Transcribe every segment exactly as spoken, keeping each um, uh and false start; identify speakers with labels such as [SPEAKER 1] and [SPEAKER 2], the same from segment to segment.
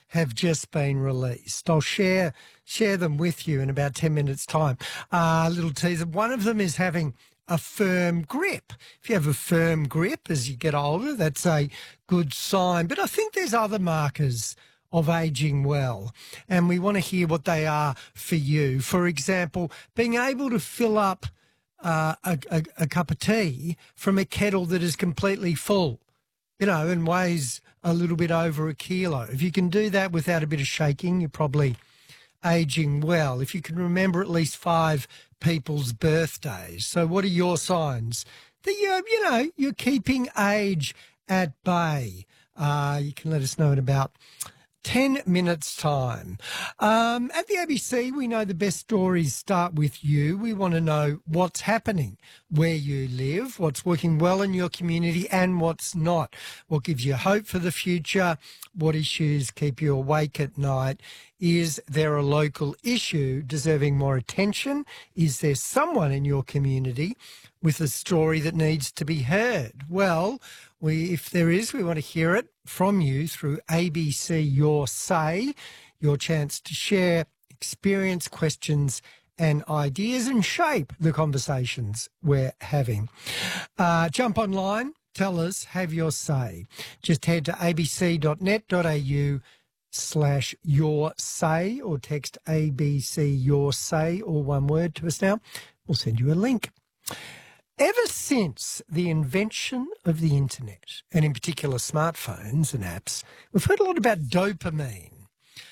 [SPEAKER 1] have just been released. I'll share share them with you in about ten minutes' time. Uh, a little teaser. One of them is having a firm grip. If you have a firm grip as you get older, that's a good sign. But I think there's other markers of ageing well, and we want to hear what they are for you. For example, being able to fill up uh, a, a, a cup of tea from a kettle that is completely full, you know, and weighs a little bit over a kilo. If you can do that without a bit of shaking, you're probably ageing well. If you can remember at least five people's birthdays. So what are your signs that you're, you know, you're keeping age at bay? Uh, you can let us know in about ten minutes' time. Um, at the A B C, we know the best stories start with you. We want to know what's happening where you live, what's working well in your community and what's not, what gives you hope for the future, what issues keep you awake at night. Is there a local issue deserving more attention? Is there someone in your community with a story that needs to be heard? Well, we, if there is, we want to hear it from you through A B C Your Say, your chance to share experience, questions and ideas and shape the conversations we're having. Uh, jump online, tell us, have your say. Just head to a b c dot net dot a u slash your say or text A B C Your Say, or one word, to us now. We'll send you a link. Ever since the invention of the internet, and in particular smartphones and apps, we've heard a lot about dopamine.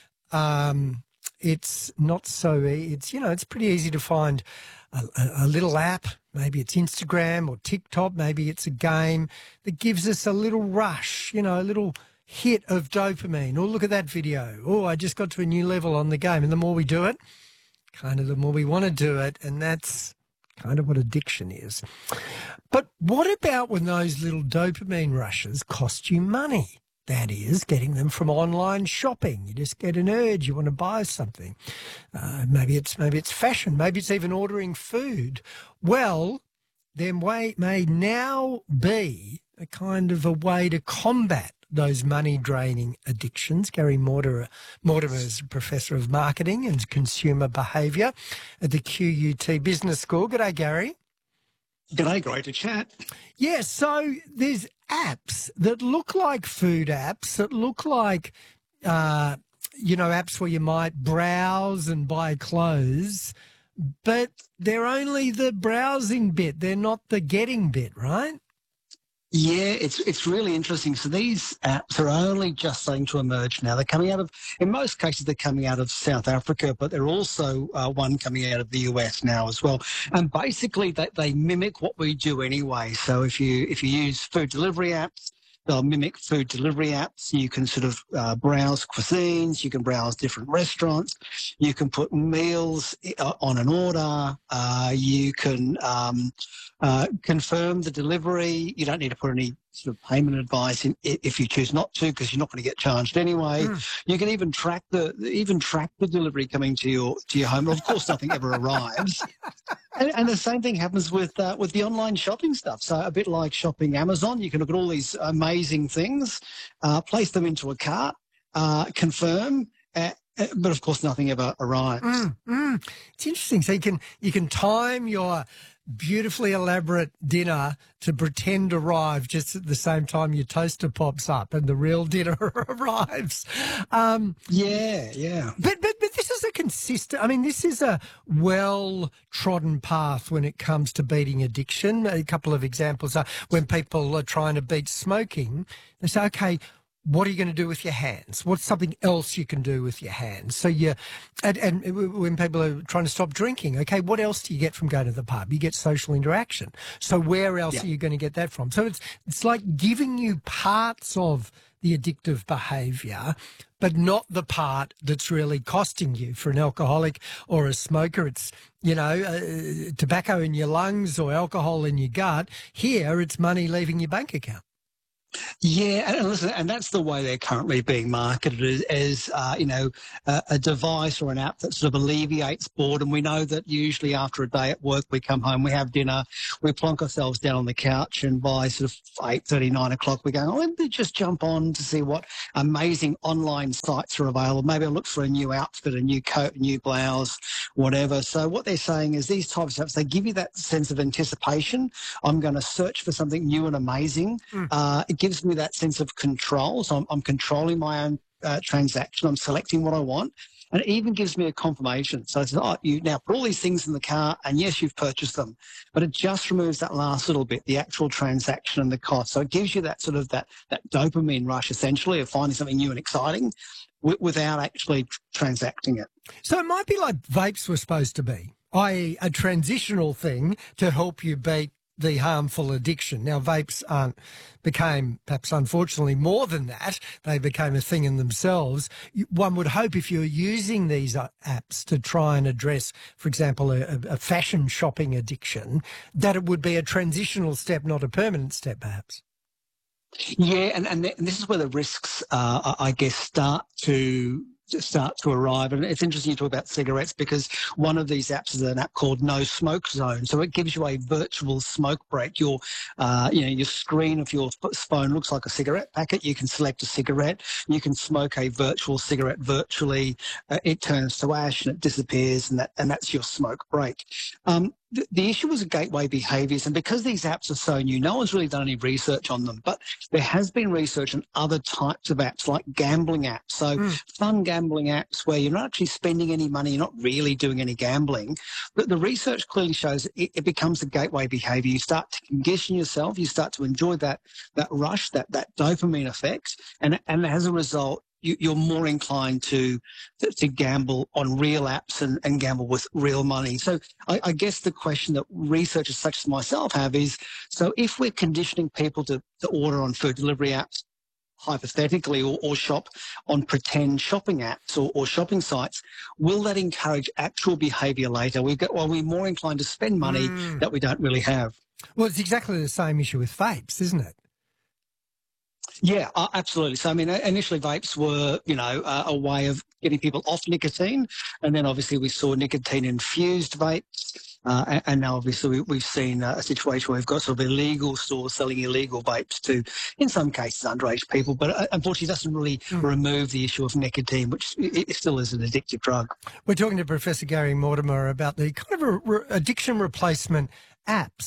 [SPEAKER 1] Um, it's not so, it's, you know, it's pretty easy to find a, a, a little app, maybe it's Instagram or TikTok, maybe it's a game that gives us a little rush, you know, a little hit of dopamine. Oh, look at that video. Oh, I just got to a new level on the game. And the more we do it, kind of the more we want to do it, and that's kind of what addiction is. But what about when those little dopamine rushes cost you money? That is, getting them from online shopping. You just get an urge, you want to buy something. Uh, maybe it's maybe it's fashion, maybe it's even ordering food. Well, there may, may now be a kind of a way to combat those money-draining addictions. Gary Mortimer, Mortimer is a professor of marketing and consumer behaviour at the Q U T Business School. G'day, Gary.
[SPEAKER 2] G'day, great to chat.
[SPEAKER 1] Yeah, so there's apps that look like food apps, that look like, uh, you know, apps where you might browse and buy clothes, but they're only the browsing bit. They're not the getting bit, right?
[SPEAKER 2] Yeah, it's it's really interesting. So these apps are only just starting to emerge now. They're coming out of, in most cases, they're coming out of South Africa, but they're also uh, one coming out of the U S now as well. And basically, they, they mimic what we do anyway. So if you if you use food delivery apps, they'll mimic food delivery apps. You can sort of uh, browse cuisines. You can browse different restaurants. You can put meals on an order. Uh, you can um, uh, confirm the delivery. You don't need to put any sort of payment advice in if you choose not to, because you're not going to get charged anyway. Mm. You can even track the even track the delivery coming to your to your home. Of course, nothing ever arrives. And, and the same thing happens with uh, with the online shopping stuff. So a bit like shopping Amazon, you can look at all these amazing things, uh, place them into a cart, uh, confirm, uh, but of course nothing ever arrives.
[SPEAKER 1] Mm, mm. It's interesting. So you can you can time your beautifully elaborate dinner to pretend arrive just at the same time your toaster pops up and the real dinner arrives. Um,
[SPEAKER 2] yeah, yeah.
[SPEAKER 1] But, but but this is a consistent, I mean, this is a well-trodden path when it comes to beating addiction. A couple of examples are when people are trying to beat smoking, they say, okay, what are you going to do with your hands? What's something else you can do with your hands? So you, and, and when people are trying to stop drinking, okay, what else do you get from going to the pub? You get social interaction. So where else
[SPEAKER 2] yeah.
[SPEAKER 1] are you going to get that from? So it's it's like giving you parts of the addictive behaviour, but not the part that's really costing you. For an alcoholic or a smoker, it's, you know, uh, tobacco in your lungs or alcohol in your gut. Here, it's money leaving your bank account.
[SPEAKER 2] Yeah, and and listen, and that's the way they're currently being marketed as, as uh, you know, a, a device or an app that sort of alleviates boredom. We know that usually after a day at work, we come home, we have dinner, we plonk ourselves down on the couch, and by sort of eight thirty, nine o'clock, we're going, oh, let me just jump on to see what amazing online sites are available. Maybe I'll look for a new outfit, a new coat, a new blouse, whatever. So what they're saying is these types of apps, they give you that sense of anticipation. I'm going to search for something new and amazing.
[SPEAKER 1] Mm.
[SPEAKER 2] Uh, it gives me that sense of control. So I'm, I'm controlling my own uh, transaction. I'm selecting what I want. And it even gives me a confirmation. So it's oh, you now put all these things in the car, and yes, you've purchased them, but it just removes that last little bit, the actual transaction and the cost. So it gives you that sort of that that dopamine rush, essentially, of finding something new and exciting w- without actually tr- transacting it.
[SPEAKER 1] So it might be like vapes were supposed to be, that is a transitional thing to help you beat the harmful addiction. Now, vapes aren't, became, perhaps unfortunately, more than that. They became a thing in themselves. One would hope if you're using these uh, apps to try and address, for example, a, a fashion shopping addiction, that it would be a transitional step, not a permanent step, perhaps.
[SPEAKER 2] Yeah, and, and, th- and this is where the risks, uh, I I guess, start to start to arrive. And it's interesting you talk about cigarettes, because one of these apps is an app called No Smoke Zone. So it gives you a virtual smoke break. Your, uh, you know, your screen of your f- phone looks like a cigarette packet. You can select a cigarette. You can smoke a virtual cigarette virtually. Uh, it turns to ash and it disappears, and that and that's your smoke break. Um, the, the issue is gateway behaviours, and because these apps are so new, no one's really done any research on them. But there has been research on other types of apps, like gambling apps. So
[SPEAKER 1] Mm.
[SPEAKER 2] fun gambling apps where you're not actually spending any money, you're not really doing any gambling. But the research clearly shows it, it becomes a gateway behaviour. You start to condition yourself, you start to enjoy that that rush, that that dopamine effect, and and as a result, you, you're more inclined to, to to gamble on real apps and, and gamble with real money. So I, I guess the question that researchers such as myself have is, so if we're conditioning people to, to order on food delivery apps, hypothetically, or, or shop on pretend shopping apps or, or shopping sites, will that encourage actual behaviour later? We've got, well, we're more inclined to spend money
[SPEAKER 1] Mm.
[SPEAKER 2] that we don't really have.
[SPEAKER 1] Well, it's exactly the same issue with vapes, isn't it?
[SPEAKER 2] Yeah, uh, absolutely. So, I mean, uh, initially vapes were, you know, uh, a way of getting people off nicotine. And then obviously we saw nicotine-infused vapes. Uh, and, and now obviously we, we've seen uh, a situation where we've got sort of illegal stores selling illegal vapes to, in some cases, underage people. But uh, unfortunately it doesn't really
[SPEAKER 1] Mm.
[SPEAKER 2] remove the issue of nicotine, which it, it still is an addictive drug.
[SPEAKER 1] We're talking to Professor Gary Mortimer about the kind of a re- addiction replacement apps.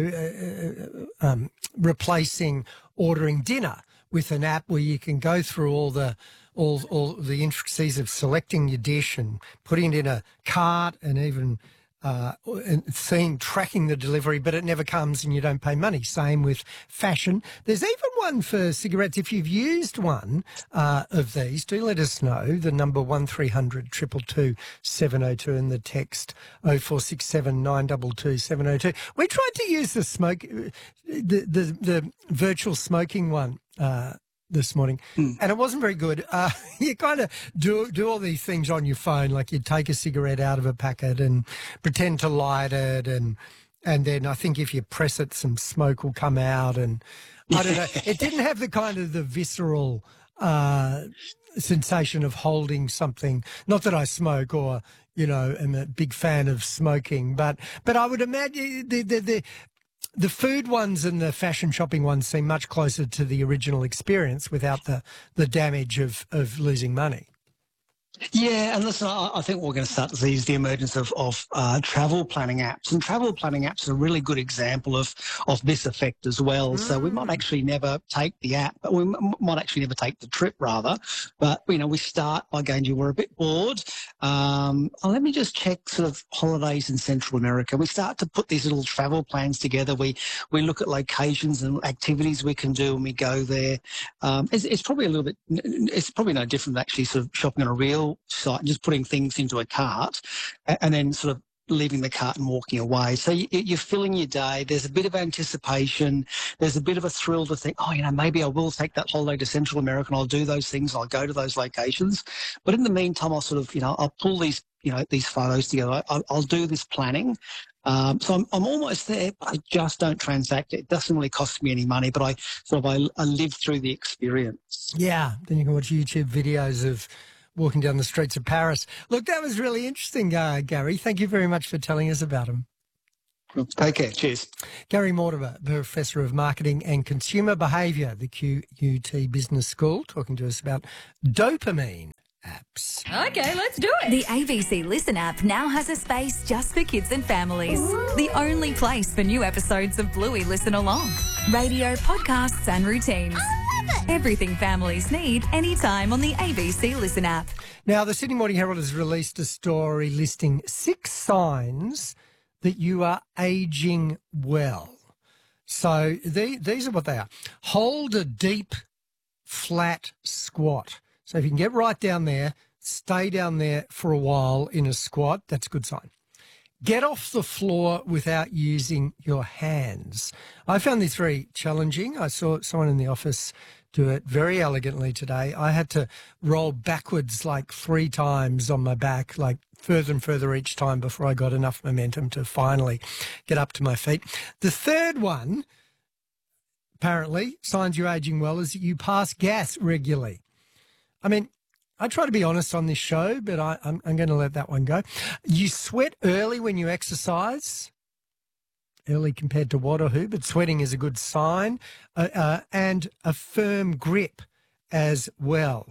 [SPEAKER 1] So uh, um, replacing ordering dinner with an app where you can go through all the all all the intricacies of selecting your dish and putting it in a cart, and even uh, and seeing tracking the delivery, but it never comes and you don't pay money. Same with fashion. There's even one for cigarettes. If you've used one uh, of these, do let us know. The number one three hundred two two two seven oh two and the text oh four six seven nine two two seven oh two. We tried to use the smoke, the the, the virtual smoking one uh, this morning,
[SPEAKER 2] Mm.
[SPEAKER 1] and it wasn't very good. Uh, you kind of do do all these things on your phone, like you take a cigarette out of a packet and pretend to light it, and and then I think if you press it, some smoke will come out, and I don't know. It didn't have the kind of the visceral uh, sensation of holding something. Not that I smoke or, you know, am a big fan of smoking, but but I would imagine the the, the the food ones and the fashion shopping ones seem much closer to the original experience without the, the damage of, of losing money.
[SPEAKER 2] Yeah, and listen, I, I think we're going to start to see is the emergence of, of uh, travel planning apps. And travel planning apps are a really good example of, of this effect as well. Mm. So we might actually never take the app, but we m- might actually never take the trip, rather. But, you know, we start by going, we're a bit bored. Um, oh, let me just check sort of holidays in Central America. We start to put these little travel plans together. We we look at locations and activities we can do when we go there. Um, it's, it's probably a little bit, it's probably no different than actually sort of shopping on a real site and just putting things into a cart and then sort of leaving the cart and walking away. So you, you're filling your day. There's a bit of anticipation. There's a bit of a thrill to think, oh, you know, maybe I will take that holiday to Central America and I'll do those things. I'll go to those locations. But in the meantime, I'll sort of, you know, I'll pull these, you know, these photos together. I'll, I'll do this planning. Um, so I'm, I'm almost there. But I just don't transact it. It doesn't really cost me any money, but I sort of I, I live through the experience.
[SPEAKER 1] Yeah, then you can watch YouTube videos of walking down the streets of Paris. Look, that was really interesting, uh, Gary. Thank you very much for telling us about them.
[SPEAKER 2] Take care. Cheers.
[SPEAKER 1] Gary Mortimer, Professor of Marketing and Consumer Behaviour, the Q U T Business School, talking to us about dopamine apps.
[SPEAKER 3] Okay, let's do it.
[SPEAKER 4] The A B C Listen app now has a space just for kids and families. The only place for new episodes of Bluey Listen Along. Radio, podcasts and routines. Everything families need anytime on the A B C Listen app.
[SPEAKER 1] Now, the Sydney Morning Herald has released a story listing six signs that you are ageing well. So the, these are what they are. Hold a deep, flat squat. So if you can get right down there, stay down there for a while in a squat, that's a good sign. Get off the floor without using your hands. I found this very challenging. I saw someone in the office do it very elegantly today. I had to roll backwards like three times on my back, like further and further each time before I got enough momentum to finally get up to my feet. The third one, apparently, signs you're aging well, is that you pass gas regularly. I mean, I try to be honest on this show, but I, I'm, I'm going to let that one go. You sweat early when you exercise. Early compared to what or who, but sweating is a good sign, uh, uh, and a firm grip as well.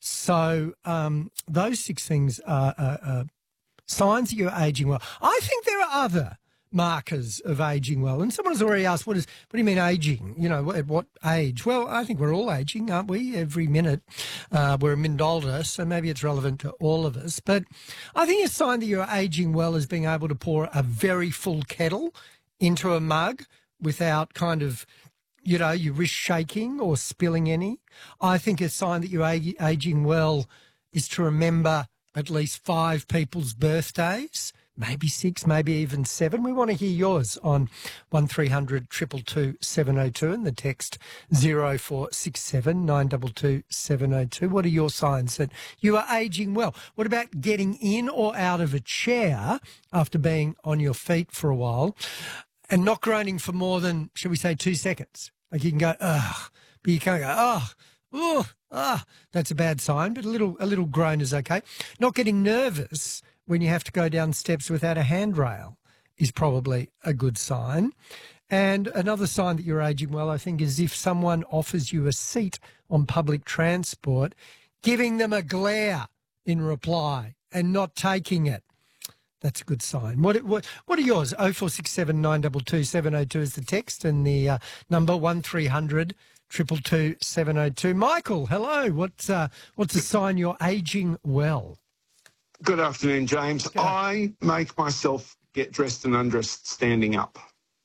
[SPEAKER 1] So um, those six things are, are, are signs that you're aging well. I think there are other markers of aging well, and someone has already asked, what, is, what do you mean aging? You know, at what age? Well, I think we're all aging, aren't we? Every minute uh, we're a minute older, so maybe it's relevant to all of us. But I think a sign that you're aging well is being able to pour a very full kettle into a mug without kind of, you know, your wrist shaking or spilling any. I think a sign that you're ag- aging well is to remember at least five people's birthdays, maybe six, maybe even seven. We want to hear yours on one three hundred two two two seven oh two and the text zero four six seven nine two two seven oh two. What are your signs that you are aging well? What about getting in or out of a chair after being on your feet for a while and not groaning for more than, shall we say, two seconds? Like you can go, ugh, but you can't go, ugh, ugh, ah. That's a bad sign, but a little, a little groan is okay. Not getting nervous when you have to go down steps without a handrail is probably a good sign. And another sign that you're aging well, I think, is if someone offers you a seat on public transport, giving them a glare in reply and not taking it. That's a good sign. What what what are yours? oh four six seven nine two two seven oh two is the text, and the uh, number one three hundred two two two seven oh two. Michael, hello. What's uh, what's a sign you're aging well?
[SPEAKER 5] Good afternoon, James.
[SPEAKER 1] Good.
[SPEAKER 5] I make myself get dressed and undressed standing up.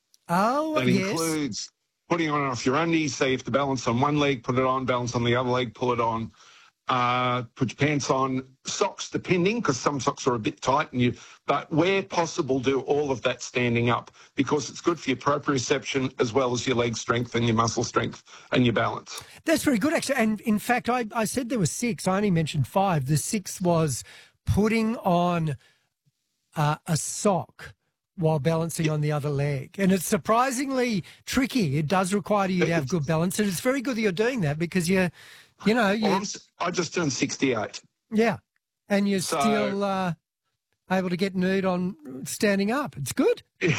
[SPEAKER 1] Oh,
[SPEAKER 5] that
[SPEAKER 1] yes.
[SPEAKER 5] includes putting on and off your undies, so you have to balance on one leg, put it on, balance on the other leg, pull it on. Uh, put your pants on, socks depending, because some socks are a bit tight, and you. But where possible, do all of that standing up, because it's good for your proprioception as well as your leg strength and your muscle strength and your balance.
[SPEAKER 1] That's very good, actually. And in fact, I, I said there were six. I only mentioned five. The sixth was putting on uh, a sock while balancing on the other leg. And it's surprisingly tricky. It does require you to have good balance, and it's very good that you're doing that because you're. You know, you,
[SPEAKER 5] Well, I just turned sixty-eight.
[SPEAKER 1] Yeah, and you're
[SPEAKER 5] So-
[SPEAKER 1] still uh, able to get nude on standing up. It's good.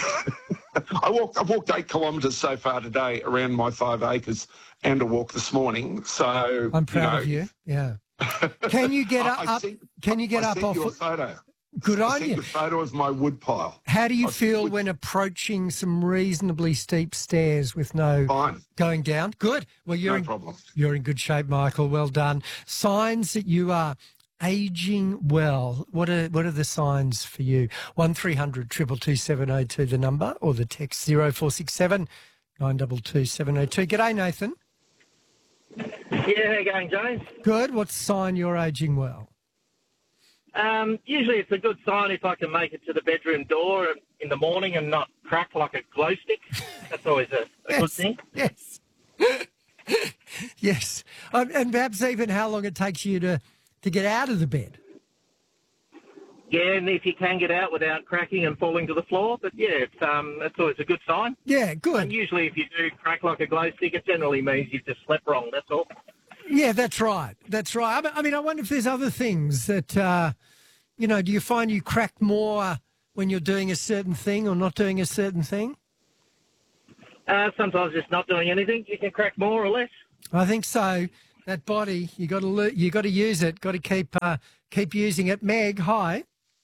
[SPEAKER 5] I walked. I've walked eight kilometres so far today around my five acres, and a walk this morning. So
[SPEAKER 1] I'm proud
[SPEAKER 5] you know,
[SPEAKER 1] of you. Yeah. Can you get
[SPEAKER 5] I-
[SPEAKER 1] up?
[SPEAKER 5] I
[SPEAKER 1] up
[SPEAKER 5] sent-
[SPEAKER 1] can you get
[SPEAKER 5] I
[SPEAKER 1] up
[SPEAKER 5] sent
[SPEAKER 1] off?
[SPEAKER 5] you a photo.
[SPEAKER 1] Good
[SPEAKER 5] I
[SPEAKER 1] on
[SPEAKER 5] sent
[SPEAKER 1] you.
[SPEAKER 5] you a photo of my wood pile.
[SPEAKER 1] How do you
[SPEAKER 5] I-
[SPEAKER 1] feel
[SPEAKER 5] which-
[SPEAKER 1] when approaching some reasonably steep stairs with no
[SPEAKER 5] Fine,
[SPEAKER 1] going down? Good. Well, you're
[SPEAKER 5] no
[SPEAKER 1] in,
[SPEAKER 5] problem.
[SPEAKER 1] you're in good shape, Michael. Well done. Signs that you are aging well. What are what are the signs for you? One three hundred two two two seven oh two the number, or the text zero four six seven nine two two seven oh two. G'day, Nathan.
[SPEAKER 6] Yeah, how you going, James?
[SPEAKER 1] Good. What sign you're aging well?
[SPEAKER 6] Um, usually it's a good sign if I can make it to the bedroom door in the morning and not crack like a glow stick. That's always a, a good thing.
[SPEAKER 1] Yes. Yes. Um, and perhaps even how long it takes you to, to get out of the bed.
[SPEAKER 6] Yeah, and if you can get out without cracking and falling to the floor, but yeah, it's, um, that's always a good sign.
[SPEAKER 1] Yeah, good.
[SPEAKER 6] And usually if you do crack like a glow stick, it generally means you've just slept wrong, that's all.
[SPEAKER 1] Yeah, that's right. That's right. I mean, I wonder if there's other things that, uh, you know, do you find you crack more when you're doing a certain thing or not doing a certain thing?
[SPEAKER 6] Uh, sometimes just not doing anything, you can crack more or less.
[SPEAKER 1] I think so. That body, you got to you got to use it. Got to keep uh, keep using it. Meg, hi.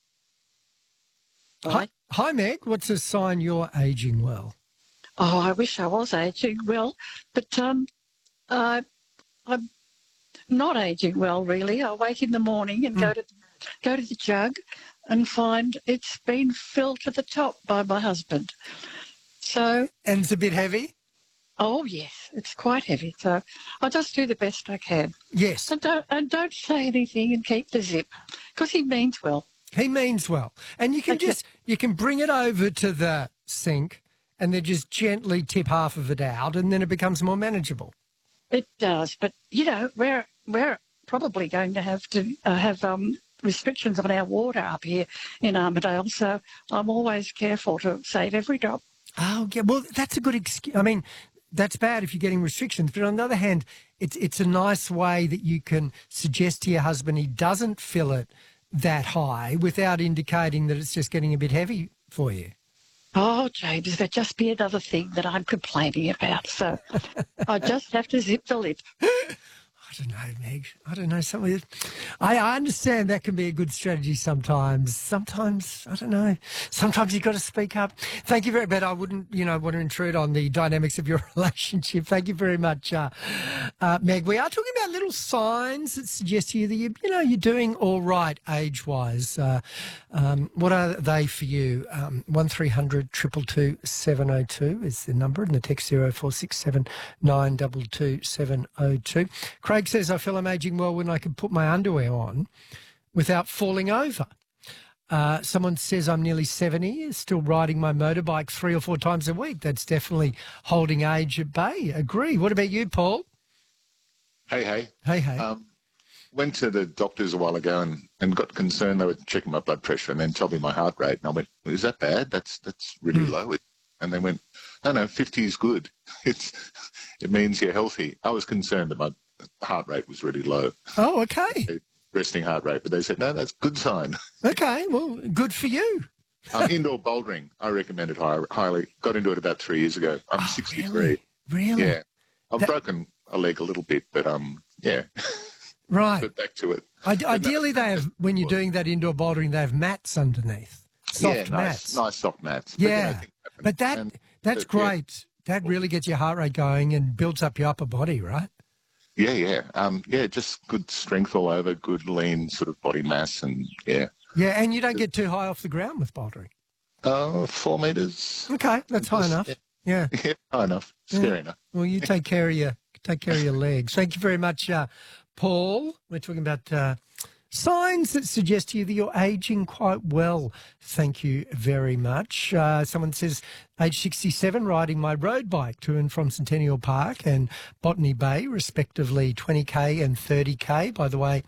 [SPEAKER 3] Hi.
[SPEAKER 1] Hi, Meg. What's a sign you're aging well?
[SPEAKER 3] Oh, I wish I was aging well, but um, uh, I'm not aging well, really. I wake in the morning and mm. go to go to the jug and find it's been filled to the top by my husband. So,
[SPEAKER 1] and it's a bit heavy?
[SPEAKER 3] Oh, yes, it's quite heavy. So I just do the best I can.
[SPEAKER 1] Yes.
[SPEAKER 3] And don't, and don't say anything and keep the zip, because he means well.
[SPEAKER 1] He means well. And you can
[SPEAKER 3] Okay.
[SPEAKER 1] just, you can bring it over to the sink and then just gently tip half of it out and then it becomes more manageable.
[SPEAKER 3] It does, but, you know, we're, we're probably going to have to uh, have um, restrictions on our water up here in Armidale, so I'm always careful to save every drop.
[SPEAKER 1] Oh, yeah. Well, that's a good excuse. I mean, that's bad if you're getting restrictions. But on the other hand, it's it's a nice way that you can suggest to your husband he doesn't fill it that high without indicating that it's just getting a bit heavy for you.
[SPEAKER 3] Oh, James, there'd just be another thing that I'm complaining about. So I just have to zip the lip.
[SPEAKER 1] I don't know, Meg. I don't know. Something. I, I understand that can be a good strategy sometimes. Sometimes, I don't know. Sometimes you've got to speak up. Thank you very much. I wouldn't, you know, want to intrude on the dynamics of your relationship. Thank you very much, uh, uh, Meg. We are talking about little signs that suggest to you that, you, you know, you're doing all right age-wise. Uh, um, what are they for you? Um, one three hundred two two two seven oh two is the number, and the text zero four six seven nine two two seven oh two. Craig says, I feel I'm aging well when I can put my underwear on without falling over. Uh, someone says I'm nearly seventy, still riding my motorbike three or four times a week. That's definitely holding age at bay. Agree. What about you, Paul?
[SPEAKER 7] Hey, hey.
[SPEAKER 1] Hey, hey.
[SPEAKER 7] Um, went to the doctors a while ago and, and got concerned. They were checking my blood pressure and then told me my heart rate. And I went, is that bad? That's that's really
[SPEAKER 1] Hmm.
[SPEAKER 7] low. And they went, no, no, fifty is good. It's It means you're healthy. I was concerned that my heart rate was really low,
[SPEAKER 1] Oh, okay.
[SPEAKER 7] resting heart rate. But they said, no, that's a good sign.
[SPEAKER 1] Okay, well, good for you.
[SPEAKER 7] um, indoor bouldering, I recommend it high, highly. Got into it about three years ago. I'm
[SPEAKER 1] Oh,
[SPEAKER 7] sixty-three.
[SPEAKER 1] Really? Really?
[SPEAKER 7] Yeah. I've
[SPEAKER 1] That-
[SPEAKER 7] broken a leg a little bit, but um, yeah,
[SPEAKER 1] Right.
[SPEAKER 7] but back to it.
[SPEAKER 1] I, ideally, they have, when you're doing that indoor bouldering, they have mats underneath. Soft
[SPEAKER 7] yeah, nice,
[SPEAKER 1] mats.
[SPEAKER 7] nice soft mats. But, you know,
[SPEAKER 1] Yeah.
[SPEAKER 7] things happen.
[SPEAKER 1] But that
[SPEAKER 7] And-
[SPEAKER 1] that's
[SPEAKER 7] but, yeah.
[SPEAKER 1] great. That really gets your heart rate going and builds up your upper body, right?
[SPEAKER 7] Yeah, yeah, um, yeah. Just good strength all over, good lean sort of body mass, and yeah,
[SPEAKER 1] Yeah, and you don't get too high off the ground with bouldering.
[SPEAKER 7] uh, four meters.
[SPEAKER 1] Okay, that's high
[SPEAKER 7] Just-
[SPEAKER 1] enough. Yeah.
[SPEAKER 7] Yeah, high enough. Scary enough.
[SPEAKER 1] Well, you take care of your take care of your legs. Thank you very much, uh, Paul. We're talking about uh, signs that suggest to you that you're aging quite well. Thank you very much. Uh, someone says, age sixty-seven, riding my road bike to and from Centennial Park and Botany Bay, respectively twenty K and thirty K. By the way,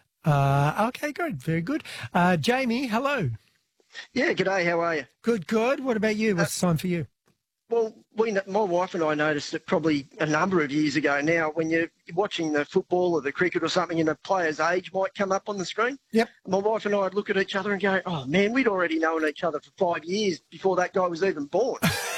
[SPEAKER 1] uh, okay, good, very good. Uh, Jamie, hello.
[SPEAKER 8] Yeah, g'day, how are you?
[SPEAKER 1] Good, good. What about you? What's the sign for you?
[SPEAKER 8] Well, we, my wife and I noticed it probably a number of years ago now when you're watching the football or the cricket or something and a player's age might come up on the screen.
[SPEAKER 1] Yep.
[SPEAKER 8] My wife and I would look at each other and go, oh, man, we'd already known each other for five years before that guy was even born.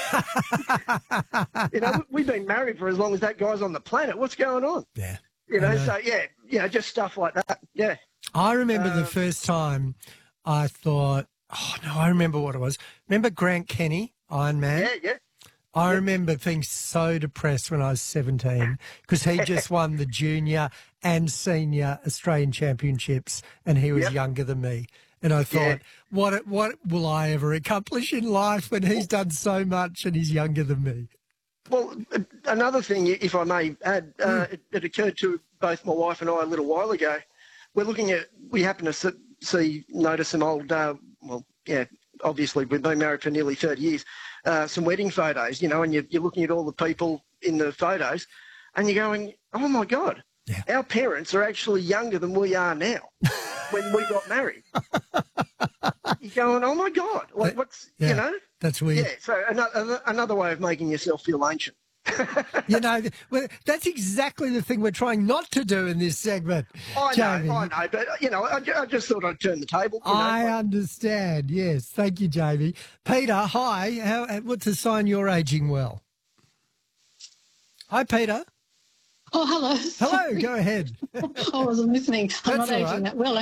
[SPEAKER 8] You know, we've been married for as long as that guy's on the planet. What's going on?
[SPEAKER 1] Yeah.
[SPEAKER 8] You know,
[SPEAKER 1] I know.
[SPEAKER 8] so, yeah, you know, just stuff like that. Yeah.
[SPEAKER 1] I remember the
[SPEAKER 8] Um,
[SPEAKER 1] first time I thought, oh, no, I remember what it was. Remember Grant Kenny, Iron Man?
[SPEAKER 8] Yeah, yeah.
[SPEAKER 1] I remember being so depressed when I was seventeen because he just won the junior and senior Australian championships and he was
[SPEAKER 8] Yep.
[SPEAKER 1] younger than me. And I thought,
[SPEAKER 8] Yeah.
[SPEAKER 1] what what will I ever accomplish in life when he's done so much and he's younger than me?
[SPEAKER 8] Well, another thing, if I may add, uh, it, it occurred to both my wife and I a little while ago. We're looking at, we happen to s- see, notice some old, uh, well, yeah, obviously we've been married for nearly thirty years, uh, some wedding photos, you know, and you're, you're looking at all the people in the photos and you're going, oh my God,
[SPEAKER 1] Yeah.
[SPEAKER 8] our parents are actually younger than we are now when we got married. you're going, oh my God, like
[SPEAKER 1] That-
[SPEAKER 8] what's,
[SPEAKER 1] yeah.
[SPEAKER 8] you know?
[SPEAKER 1] That's weird.
[SPEAKER 8] Yeah, so another, another way of making yourself feel ancient.
[SPEAKER 1] You know, well, that's exactly the thing we're trying not to do in this segment.
[SPEAKER 8] I know,
[SPEAKER 1] Jamie.
[SPEAKER 8] I know, but, you know, I, ju- I just thought I'd turn the table. You know,
[SPEAKER 1] I
[SPEAKER 8] like-
[SPEAKER 1] understand. Yes. Thank you, Jamie. Peter, hi. How, what's a sign you're aging well? Hi, Peter.
[SPEAKER 9] Oh, hello.
[SPEAKER 1] Hello. Go ahead.
[SPEAKER 9] I wasn't listening. I'm
[SPEAKER 1] That's
[SPEAKER 9] not
[SPEAKER 1] all
[SPEAKER 9] aging
[SPEAKER 1] right.
[SPEAKER 9] that well,